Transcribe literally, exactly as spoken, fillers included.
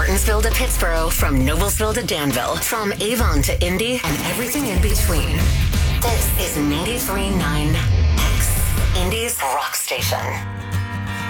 Martinsville to Pittsburgh, from Noblesville to Danville, from Avon to Indy, and everything in between. This is ninety-three point nine X, Indy's rock station.